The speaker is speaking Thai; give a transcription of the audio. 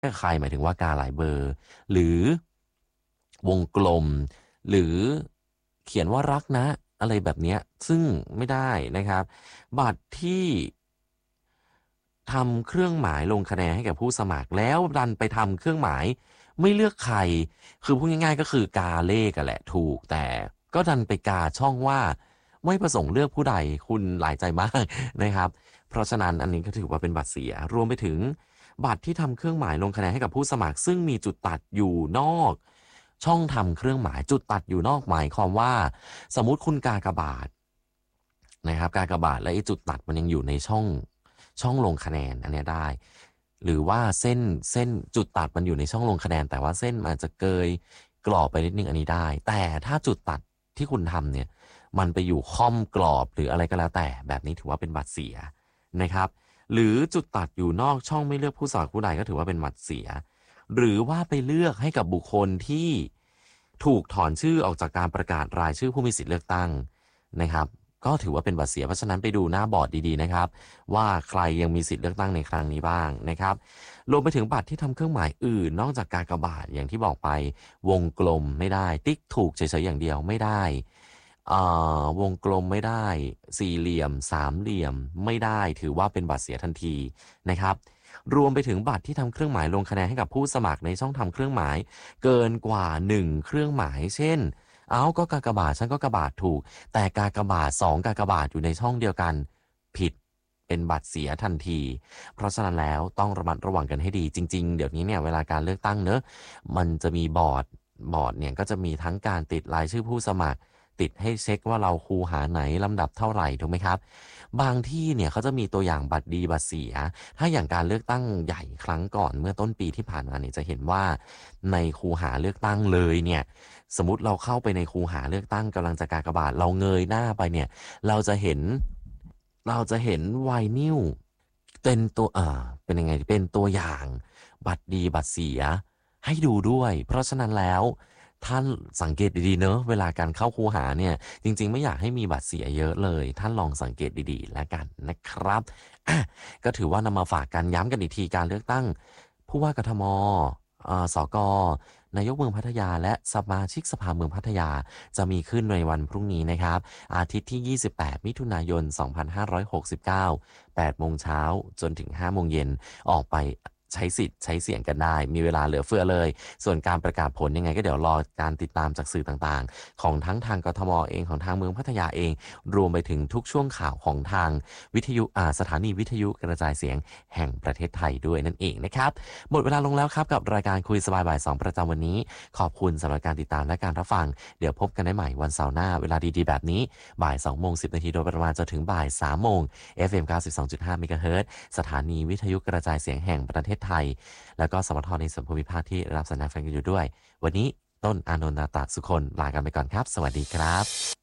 ใครหมายถึงว่ากาหลายเบอร์หรือวงกลมหรือเขียนว่ารักนะอะไรแบบเนี้ยซึ่งไม่ได้นะครับบัตรที่ทำเครื่องหมายลงคะแนนให้กับผู้สมัครแล้วดันไปทำเครื่องหมายไม่เลือกใครคือพูดง่ายๆก็คือกาเลขกันแหละถูกแต่ก็ดันไปกาช่องว่าไม่ประสงค์เลือกผู้ใดคุณหลายใจมากนะครับเพราะฉะนั้นอันนี้ก็ถือว่าเป็นบัตรเสียรวมไปถึงบัตรที่ทำเครื่องหมายลงคะแนนให้กับผู้สมัครซึ่งมีจุดตัดอยู่นอกช่องทำเครื่องหมายจุดตัดอยู่นอกหมายความว่าสมมุติคุณกากบาทนะครับกากบาทและไอ้จุดตัดมันยังอยู่ในช่องลงคะแนนอันนี้ได้หรือว่าเส้นจุดตัดมันอยู่ในช่องลงคะแนนแต่ว่าเส้นมันจะเกยกรอบไปนิดนึงอันนี้ได้แต่ถ้าจุดตัดที่คุณทำเนี่ยมันไปอยู่ค่อมกรอบหรืออะไรก็แล้วแต่แบบนี้ถือว่าเป็นบัตรเสียนะครับหรือจุดตัดอยู่นอกช่องไม่เลือกผู้สมัครผู้ใดก็ถือว่าเป็นบัตรเสียหรือว่าไปเลือกให้กับบุคคลที่ถูกถอนชื่อออกจากการประกาศรายชื่อผู้มีสิทธิเลือกตั้งนะครับก็ถือว่าเป็นบัตรเสียเพราะฉะนั้นไปดูหน้าบอร์ดดีๆนะครับว่าใครยังมีสิทธิ์เลือกตั้งในครั้งนี้บ้างนะครับรวมไปถึงบัตรที่ทำเครื่องหมายอื่นนอกจากกากบาทอย่างที่บอกไปวงกลมไม่ได้ติ๊กถูกเฉยๆอย่างเดียวไม่ได้วงกลมไม่ได้สี่เหลี่ยมสามเหลี่ยมไม่ได้ถือว่าเป็นบัตรเสียทันทีนะครับรวมไปถึงบัตรที่ทำเครื่องหมายลงคะแนนให้กับผู้สมัครในช่องทำเครื่องหมายเกินกว่า1เครื่องหมายเช่นก็กากบาทฉันก็กากบาทถูกแต่กากบาท2กากบาทอยู่ในช่องเดียวกันผิดเป็นบัตรเสียทันทีเพราะฉะนั้นแล้วต้องระมัดระวังกันให้ดีจริงๆเดี๋ยวนี้เนี่ยเวลาการเลือกตั้งเนอะมันจะมีบอร์ดเนี่ยก็จะมีทั้งการติดรายชื่อผู้สมัครติดให้เช็คว่าเราคูหาไหนลำดับเท่าไหร่ถูกไหมครับบางที่เนี่ยเขาจะมีตัวอย่างบัตรดีบัตรเสียถ้าอย่างการเลือกตั้งใหญ่ครั้งก่อนเมื่อต้นปีที่ผ่านมาเนี่ยจะเห็นว่าในคูหาเลือกตั้งเลยเนี่ยสมมติเราเข้าไปในคูหาเลือกตั้งกำลังจะกากบาทเราเงยหน้าไปเนี่ยเราจะเห็นไวนิลเป็นตัวเป็นยังไงเป็นตัวอย่างบัตรดีบัตรเสียให้ดูด้วยเพราะฉะนั้นแล้วท่านสังเกตดีๆเนอะเวลาการเข้าคูหาเนี่ยจริงๆไม่อยากให้มีบัตรเสียเยอะเลยท่านลองสังเกตดีๆแล้วกันนะครับก็ถือว่านำมาฝากกันย้ำกันอีกทีการเลือกตั้งผู้ว่ากทมสกนายกเมืองพัทยาและสมาชิกสภาเมืองพัทยาจะมีขึ้นในวันพรุ่งนี้นะครับอาทิตย์ที่28มิถุนายน2569 8โมงเช้าจนถึง5โมงเย็นออกไปใช้สิทธิ์ใช้เสียงกันได้มีเวลาเหลือเฟือเลยส่วนการประกาศผลยังไงก็เดี๋ยวรอการติดตามจากสื่อต่างๆของทั้งทางกทมเองของทางเมืองพัทยาเองรวมไปถึงทุกช่วงข่าวของทางวิทยุสถานีวิทยุกระจายเสียงแห่งประเทศไทยด้วยนั่นเองนะครับหมดเวลาลงแล้วครับกับรายการคุยสบายบ่าย2ประจำวันนี้ขอบคุณสำหรับการติดตามและการรับฟังเดี๋ยวพบกันได้ใหม่วันเสาร์หน้าเวลาดีๆแบบนี้บ่าย2:10 นาทีโดยประมาณจนถึงบ่าย3โมง FM 92.5 เมกะเฮิรตซ์สถานีวิทยุกระจายเสียงแห่งประเทศไทยแล้วก็สมทในส่วนภูมิภาคที่รับสัญญาณฟังกันอยู่ด้วยวันนี้ต้นอานนท์นาตสุคนลากันไปก่อนครับสวัสดีครับ